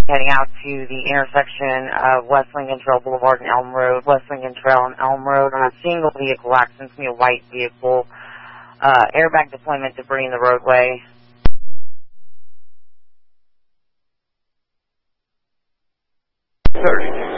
heading out to the intersection of West Lincoln Trail Boulevard and Elm Road, West Lincoln Trail and Elm Road on a single vehicle accident. It's going to be a white vehicle. Airbag deployment debris in the roadway. 32